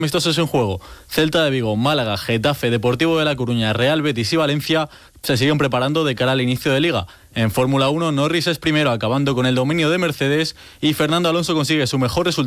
Amistosos en juego. Celta de Vigo, Málaga, Getafe, Deportivo de La Coruña, Real Betis y Valencia se siguen preparando de cara al inicio de Liga. En Fórmula 1, Norris es primero acabando con el dominio de Mercedes y Fernando Alonso consigue su mejor resultado